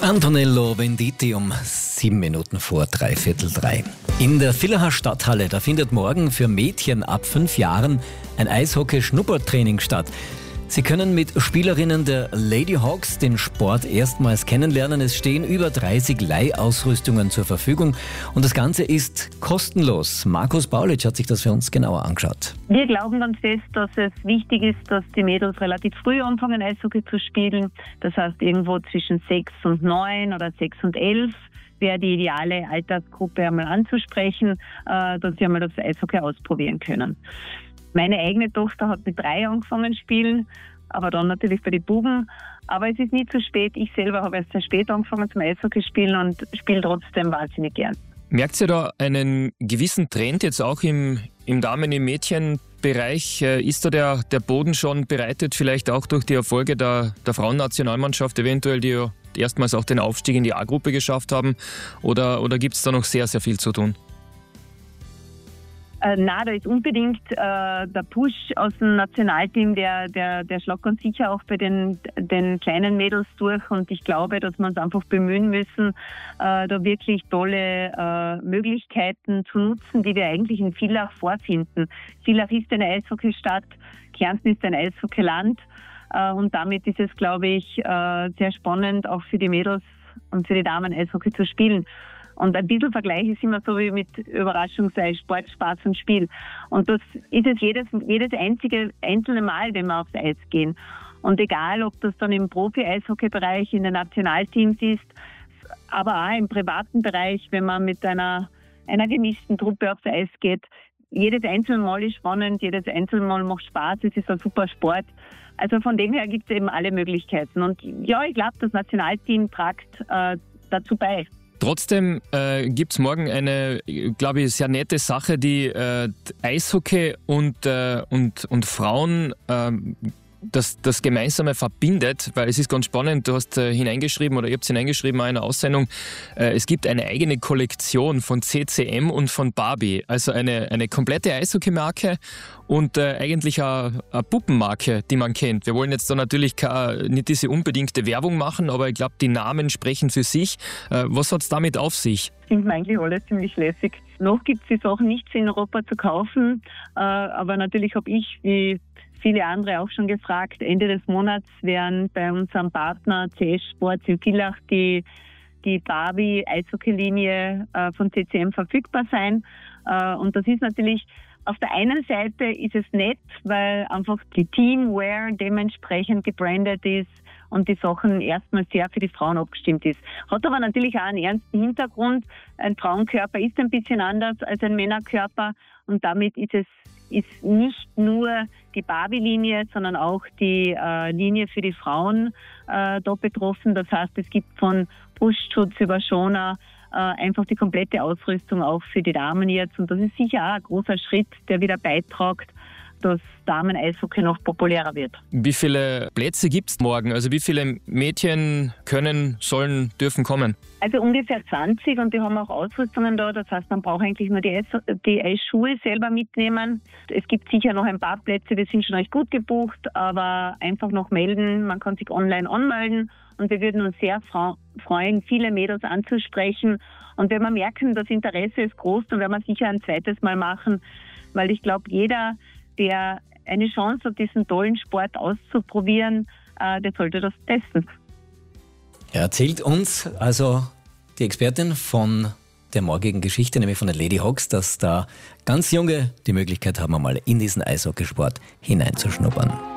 Antonello Venditti um 7 Minuten vor 3:15. In der Villacher Stadthalle, da findet morgen für Mädchen ab 5 Jahren ein Eishockey-Schnuppertraining statt. Sie können mit Spielerinnen der Lady Hawks den Sport erstmals kennenlernen. Es stehen über 30 Leihausrüstungen zur Verfügung und das Ganze ist kostenlos. Markus Baulitsch hat sich das für uns genauer angeschaut. Wir glauben ganz fest, dass es wichtig ist, dass die Mädels relativ früh anfangen, Eishockey zu spielen. Das heißt, irgendwo zwischen 6 und 9 oder 6 und 11 wäre die ideale Altersgruppe einmal anzusprechen, dass sie einmal das Eishockey ausprobieren können. Meine eigene Tochter hat mit 3 angefangen zu spielen, aber dann natürlich bei den Buben. Aber es ist nie zu spät. Ich selber habe erst sehr spät angefangen zum Eishockey spielen und spiele trotzdem wahnsinnig gern. Merkt ihr da einen gewissen Trend jetzt auch im Damen-, im Mädchenbereich? Ist da der Boden schon bereitet, vielleicht auch durch die Erfolge der Frauennationalmannschaft, eventuell, die ja erstmals auch den Aufstieg in die A-Gruppe geschafft haben? Oder gibt es da noch sehr, sehr viel zu tun? Da ist unbedingt der Push aus dem Nationalteam, der schlägt ganz sicher auch bei den kleinen Mädels durch. Und ich glaube, dass wir uns einfach bemühen müssen, da wirklich tolle Möglichkeiten zu nutzen, die wir eigentlich in Villach vorfinden. Villach ist eine Eishockeystadt, Kärnten ist ein Eishockeyland. Und damit ist es, glaube ich, sehr spannend, auch für die Mädels und für die Damen Eishockey zu spielen. Und ein bisschen Vergleich ist immer so wie mit Überraschungseis, Sport, Spaß und Spiel. Und das ist es jedes einzelne Mal, wenn wir aufs Eis gehen. Und egal, ob das dann im Profi-Eishockey-Bereich, in den Nationalteams ist, aber auch im privaten Bereich, wenn man mit einer gemischten Truppe aufs Eis geht. Jedes einzelne Mal ist spannend, jedes einzelne Mal macht Spaß, es ist ein super Sport. Also von dem her gibt es eben alle Möglichkeiten. Und ja, ich glaube, das Nationalteam tragt dazu bei. Trotzdem gibt es morgen eine, glaube ich, sehr nette Sache, die Eishockey und Frauen das Gemeinsame verbindet, weil es ist ganz spannend, du hast hineingeschrieben oder ihr habt es hineingeschrieben in einer Aussendung, es gibt eine eigene Kollektion von CCM und von Barbie, also eine komplette Eishockey-Marke und eigentlich eine Puppenmarke, die man kennt. Wir wollen jetzt da natürlich nicht diese unbedingte Werbung machen, aber ich glaube, die Namen sprechen für sich. Was hat es damit auf sich? Finden wir eigentlich alles ziemlich lässig. Noch gibt es die Sachen nicht in Europa zu kaufen, aber natürlich habe ich, wie viele andere auch schon gefragt, Ende des Monats werden bei unserem Partner CS Sports in Villach die Barbie-Eishockey-Linie von CCM verfügbar sein. Und das ist natürlich, auf der einen Seite ist es nett, weil einfach die Teamwear dementsprechend gebrandet ist und die Sachen erstmal sehr für die Frauen abgestimmt ist. Hat aber natürlich auch einen ernsten Hintergrund. Ein Frauenkörper ist ein bisschen anders als ein Männerkörper und damit ist nicht nur die Barbie-Linie, sondern auch die Linie für die Frauen da betroffen. Das heißt, es gibt von Brustschutz über Schoner einfach die komplette Ausrüstung auch für die Damen jetzt. Und das ist sicher auch ein großer Schritt, der wieder beiträgt, dass Damen-Eishockey noch populärer wird. Wie viele Plätze gibt es morgen? Also wie viele Mädchen dürfen kommen? Also ungefähr 20 und die haben auch Ausrüstungen da. Das heißt, man braucht eigentlich nur die Eisschuhe selber mitnehmen. Es gibt sicher noch ein paar Plätze, die sind schon recht gut gebucht, aber einfach noch melden. Man kann sich online anmelden und wir würden uns sehr freuen, viele Mädels anzusprechen. Und wenn wir merken, das Interesse ist groß, dann werden wir sicher ein zweites Mal machen, weil ich glaube, jeder, der eine Chance hat, diesen tollen Sport auszuprobieren, der sollte das testen. Erzählt uns also die Expertin von der morgigen Geschichte, nämlich von den Lady Hawks, dass da ganz Junge die Möglichkeit haben, mal in diesen Eishockeysport hineinzuschnuppern.